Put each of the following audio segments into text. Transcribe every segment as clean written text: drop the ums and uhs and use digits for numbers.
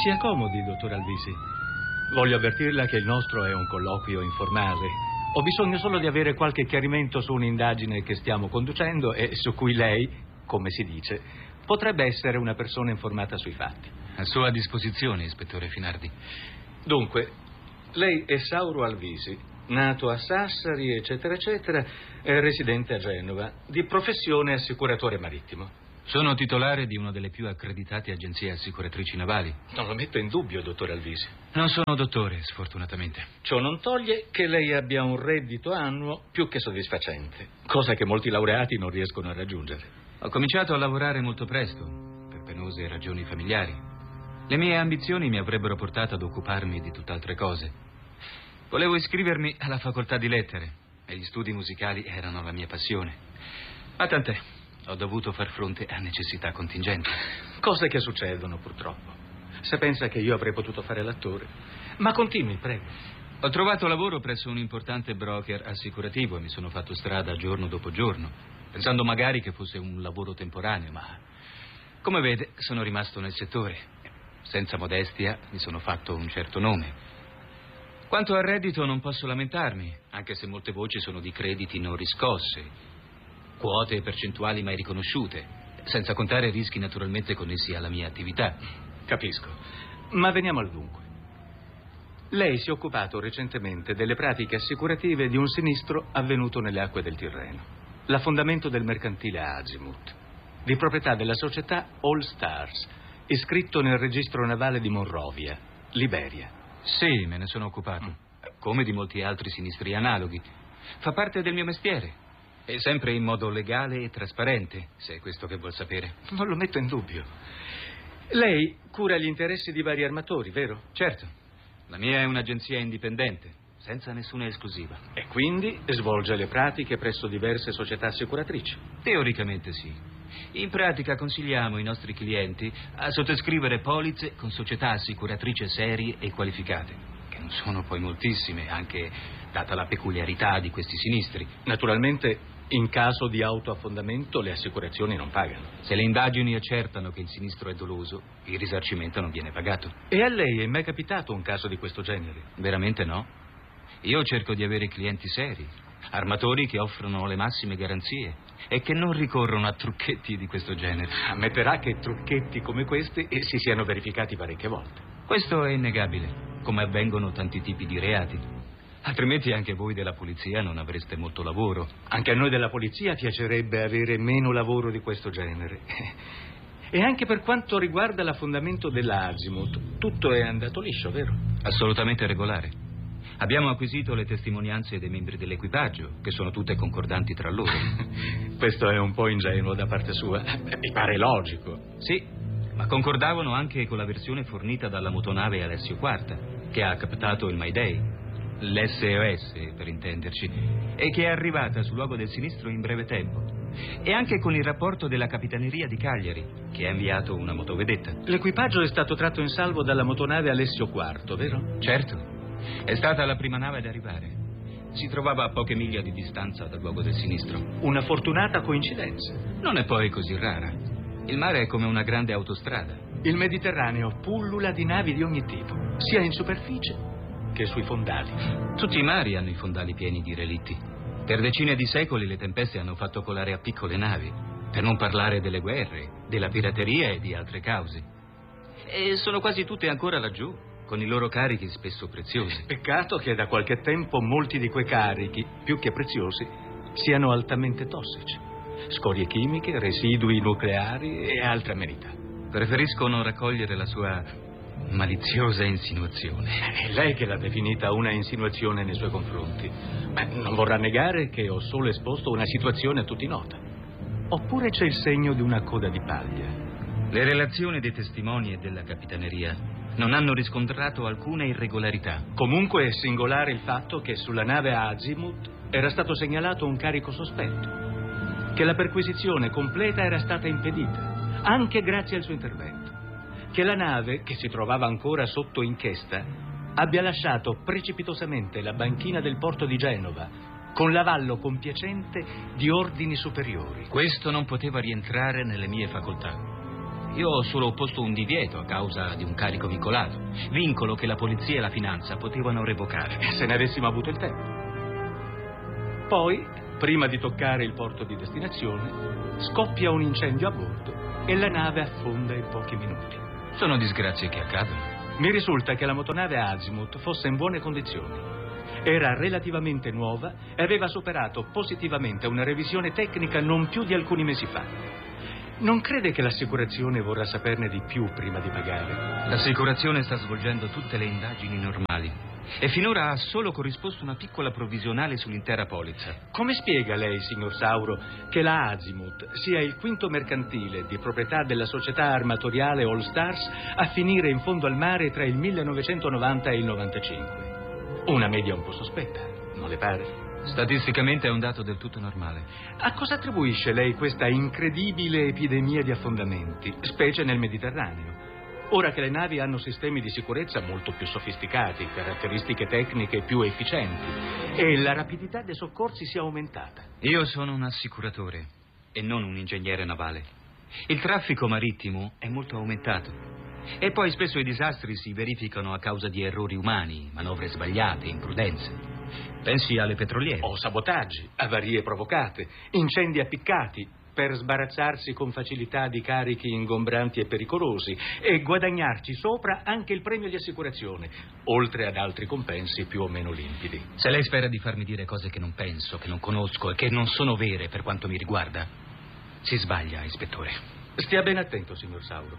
Si accomodi, dottor Alvisi. Voglio avvertirla che il nostro è un colloquio informale. Ho bisogno solo di avere qualche chiarimento su un'indagine che stiamo conducendo e su cui lei, come si dice, potrebbe essere una persona informata sui fatti. A sua disposizione, ispettore Finardi. Dunque, lei è Sauro Alvisi, nato a Sassari, eccetera, eccetera, è residente a Genova, di professione assicuratore marittimo. Sono titolare di una delle più accreditate agenzie assicuratrici navali. Non lo metto in dubbio, dottor Alvisi. Non sono dottore, sfortunatamente. Ciò non toglie che lei abbia un reddito annuo più che soddisfacente, cosa che molti laureati non riescono a raggiungere. Ho cominciato a lavorare molto presto, per penose ragioni familiari. Le mie ambizioni mi avrebbero portato ad occuparmi di tutt'altre cose. Volevo iscrivermi alla facoltà di lettere e gli studi musicali erano la mia passione. Ma tant'è. Ho dovuto far fronte a necessità contingenti. Cose che succedono, purtroppo. Se pensa che io avrei potuto fare l'attore. Ma continui, prego. Ho trovato lavoro presso un importante broker assicurativo e mi sono fatto strada giorno dopo giorno, pensando magari che fosse un lavoro temporaneo, ma come vede sono rimasto nel settore. Senza modestia mi sono fatto un certo nome. Quanto al reddito non posso lamentarmi, anche se molte voci sono di crediti non riscosse, quote e percentuali mai riconosciute, senza contare rischi naturalmente connessi alla mia attività. Capisco. Ma veniamo al dunque. Lei si è occupato recentemente delle pratiche assicurative di un sinistro avvenuto nelle acque del Tirreno. L'affondamento del mercantile Azimut, di proprietà della società All Stars, iscritto nel registro navale di Monrovia, Liberia. Sì, me ne sono occupato, come di molti altri sinistri analoghi. Fa parte del mio mestiere. E sempre in modo legale e trasparente, se è questo che vuol sapere. Non lo metto in dubbio. Lei cura gli interessi di vari armatori, vero? Certo. La mia è un'agenzia indipendente, senza nessuna esclusiva. E quindi svolge le pratiche presso diverse società assicuratrici? Teoricamente sì. In pratica consigliamo i nostri clienti a sottoscrivere polizze con società assicuratrici serie e qualificate, che non sono poi moltissime, anche data la peculiarità di questi sinistri. Naturalmente, in caso di autoaffondamento, le assicurazioni non pagano. Se le indagini accertano che il sinistro è doloso, il risarcimento non viene pagato. E a lei è mai capitato un caso di questo genere? Veramente no. Io cerco di avere clienti seri, armatori che offrono le massime garanzie e che non ricorrono a trucchetti di questo genere. Ammetterà che trucchetti come questi si siano verificati parecchie volte. Questo è innegabile, come avvengono tanti tipi di reati. Altrimenti anche voi della polizia non avreste molto lavoro. Anche a noi della polizia piacerebbe avere meno lavoro di questo genere. E anche per quanto riguarda l'affondamento dell'Azimut, tutto è andato liscio, vero? Assolutamente regolare. Abbiamo acquisito le testimonianze dei membri dell'equipaggio, che sono tutte concordanti tra loro. Questo è un po' ingenuo da parte sua. Mi pare logico. Sì, ma concordavano anche con la versione fornita dalla motonave Alessio IV, che ha captato il Mayday. L'SOS, per intenderci, e che è arrivata sul luogo del sinistro in breve tempo. E anche con il rapporto della Capitaneria di Cagliari, che ha inviato una motovedetta. L'equipaggio è stato tratto in salvo dalla motonave Alessio IV, vero? Certo, è stata la prima nave ad arrivare. Si trovava a poche miglia di distanza dal luogo del sinistro. Una fortunata coincidenza. Non è poi così rara. Il mare è come una grande autostrada. Il Mediterraneo pullula di navi di ogni tipo, sia in superficie che sui fondali. Tutti i mari hanno i fondali pieni di relitti. Per decine di secoli le tempeste hanno fatto colare a piccole navi, per non parlare delle guerre, della pirateria e di altre cause. E sono quasi tutte ancora laggiù, con i loro carichi spesso preziosi. Peccato che da qualche tempo molti di quei carichi, più che preziosi, siano altamente tossici. Scorie chimiche, residui nucleari e altre amenità. Preferisco non raccogliere la sua maliziosa insinuazione. È lei che l'ha definita una insinuazione nei suoi confronti. Ma non vorrà negare che ho solo esposto una situazione a tutti nota. Oppure c'è il segno di una coda di paglia? Le relazioni dei testimoni e della Capitaneria non hanno riscontrato alcuna irregolarità. Comunque è singolare il fatto che sulla nave Azimut era stato segnalato un carico sospetto, che la perquisizione completa era stata impedita, anche grazie al suo intervento, che la nave, che si trovava ancora sotto inchiesta, abbia lasciato precipitosamente la banchina del porto di Genova con l'avallo compiacente di ordini superiori. Questo non poteva rientrare nelle mie facoltà. Io ho solo opposto un divieto a causa di un carico vincolato. Vincolo che la polizia e la finanza potevano revocare. Se ne avessimo avuto il tempo. Poi, prima di toccare il porto di destinazione, scoppia un incendio a bordo e la nave affonda in pochi minuti. Sono disgrazie che accadono. Mi risulta che la motonave Azimuth fosse in buone condizioni. Era relativamente nuova e aveva superato positivamente una revisione tecnica non più di alcuni mesi fa. Non crede che l'assicurazione vorrà saperne di più prima di pagare? L'assicurazione sta svolgendo tutte le indagini normali e finora ha solo corrisposto una piccola provvisionale sull'intera polizza. Come spiega lei, signor Sauro, che la Azimuth sia il quinto mercantile di proprietà della società armatoriale All Stars a finire in fondo al mare tra il 1990 e il 95? Una media un po' sospetta, non le pare? Statisticamente è un dato del tutto normale. A cosa attribuisce lei questa incredibile epidemia di affondamenti, specie nel Mediterraneo? Ora che le navi hanno sistemi di sicurezza molto più sofisticati, caratteristiche tecniche più efficienti e la rapidità dei soccorsi sia aumentata. Io sono un assicuratore e non un ingegnere navale. Il traffico marittimo è molto aumentato e poi spesso i disastri si verificano a causa di errori umani, manovre sbagliate, imprudenze. Pensi alle petroliere. O sabotaggi, avarie provocate, incendi appiccati per sbarazzarsi con facilità di carichi ingombranti e pericolosi e guadagnarci sopra anche il premio di assicurazione, oltre ad altri compensi più o meno limpidi. Se lei spera di farmi dire cose che non penso, che non conosco e che non sono vere per quanto mi riguarda, si sbaglia, ispettore. Stia ben attento, signor Sauro.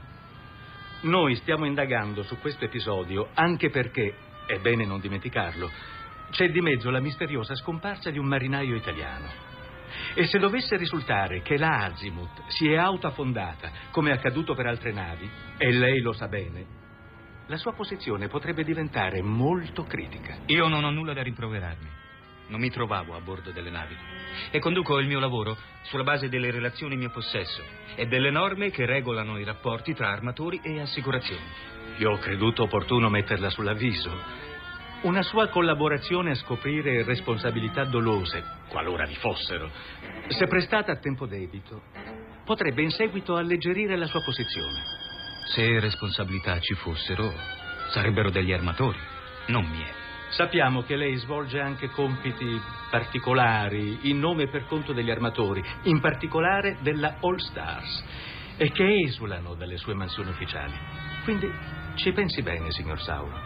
Noi stiamo indagando su questo episodio anche perché, è bene non dimenticarlo, c'è di mezzo la misteriosa scomparsa di un marinaio italiano. E se dovesse risultare che la Azimuth si è autoaffondata, come è accaduto per altre navi, e lei lo sa bene, la sua posizione potrebbe diventare molto critica. Io non ho nulla da rimproverarmi. Non mi trovavo a bordo delle navi e conduco il mio lavoro sulla base delle relazioni in mio possesso e delle norme che regolano i rapporti tra armatori e assicurazioni. Io ho creduto opportuno metterla sull'avviso. Una sua collaborazione a scoprire responsabilità dolose, qualora vi fossero, se prestata a tempo debito, potrebbe in seguito alleggerire la sua posizione. Se responsabilità ci fossero, sarebbero degli armatori, non mie. Sappiamo che lei svolge anche compiti particolari in nome e per conto degli armatori, in particolare della All Stars, e che esulano dalle sue mansioni ufficiali. Quindi ci pensi bene, signor Sauro.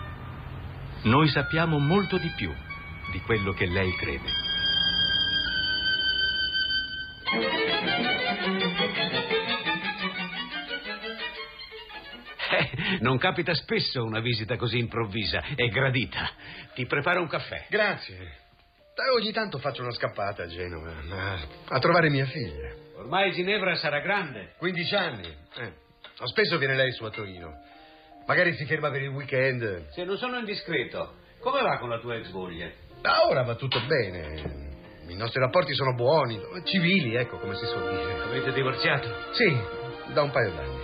Noi sappiamo molto di più di quello che lei crede. Non capita spesso una visita così improvvisa. È gradita. Ti preparo un caffè. Grazie. Ogni tanto faccio una scappata a Genova a trovare mia figlia. Ormai Ginevra sarà grande. 15 anni. Spesso viene lei su a Torino. Magari si ferma per il weekend. Se non sono indiscreto, come va con la tua ex moglie? Ora va tutto bene. I nostri rapporti sono buoni, civili, ecco, come si suol dire. Avete divorziato? Sì, da un paio d'anni.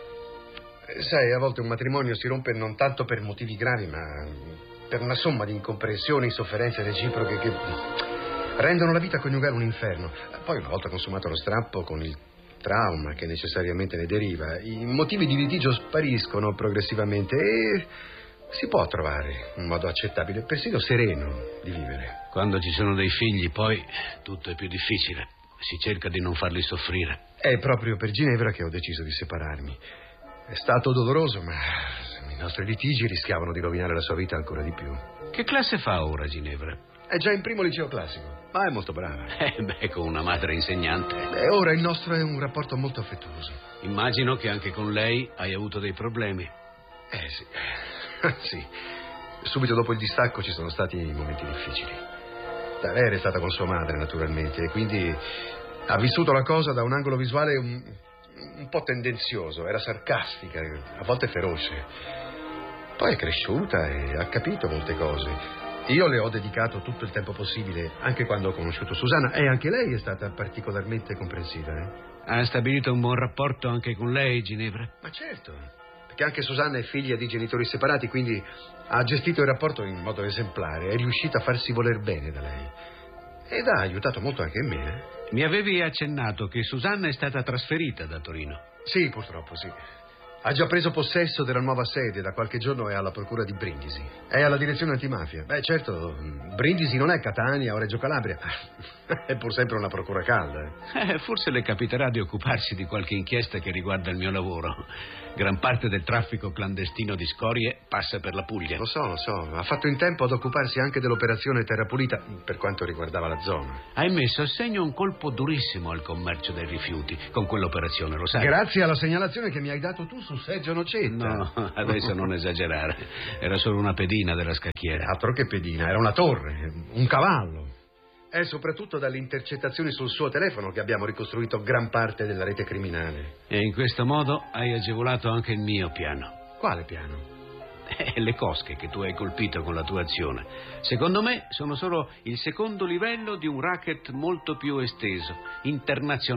Sai, a volte un matrimonio si rompe non tanto per motivi gravi, ma per una somma di incomprensioni, insofferenze reciproche che rendono la vita coniugale un inferno. Poi, una volta consumato lo strappo, con il trauma che necessariamente ne deriva, i motivi di litigio spariscono progressivamente e si può trovare un modo accettabile, persino sereno, di vivere. Quando ci sono dei figli, poi, tutto è più difficile. Si cerca di non farli soffrire. È proprio per Ginevra che ho deciso di separarmi. È stato doloroso, ma i nostri litigi rischiavano di rovinare la sua vita ancora di più. Che classe fa ora Ginevra? È già in primo liceo classico, ma è molto brava. Con una madre insegnante. Ora il nostro è un rapporto molto affettuoso. Immagino che anche con lei hai avuto dei problemi. Sì. Sì. Subito dopo il distacco ci sono stati momenti difficili. Lei era stata con sua madre, naturalmente, e quindi ha vissuto la cosa da un angolo visuale un po' tendenzioso. Era sarcastica, a volte feroce. Poi è cresciuta e ha capito molte cose. Io le ho dedicato tutto il tempo possibile, anche quando ho conosciuto Susanna, e anche lei è stata particolarmente comprensiva. Ha stabilito un buon rapporto anche con lei, Ginevra? Ma certo, perché anche Susanna è figlia di genitori separati, quindi ha gestito il rapporto in modo esemplare, è riuscita a farsi voler bene da lei. Ed ha aiutato molto anche me. Mi avevi accennato che Susanna è stata trasferita da Torino. Sì, purtroppo, sì. Ha già preso possesso della nuova sede, da qualche giorno è alla procura di Brindisi. È alla direzione antimafia. Beh, certo, Brindisi non è Catania o Reggio Calabria. È pur sempre una procura calda. Forse le capiterà di occuparsi di qualche inchiesta che riguarda il mio lavoro. Gran parte del traffico clandestino di scorie passa per la Puglia. Lo so. Ha fatto in tempo ad occuparsi anche dell'operazione Terra Pulita per quanto riguardava la zona. Hai messo a segno un colpo durissimo al commercio dei rifiuti con quell'operazione, lo sai? Grazie alla segnalazione che mi hai dato tu su Seggio Nocetta. No, adesso non esagerare. Era solo una pedina della scacchiera. Altro che pedina, era una torre, un cavallo. È soprattutto dalle intercettazioni sul suo telefono che abbiamo ricostruito gran parte della rete criminale. E in questo modo hai agevolato anche il mio piano. Quale piano? Le cosche che tu hai colpito con la tua azione, secondo me, sono solo il secondo livello di un racket molto più esteso, internazionale.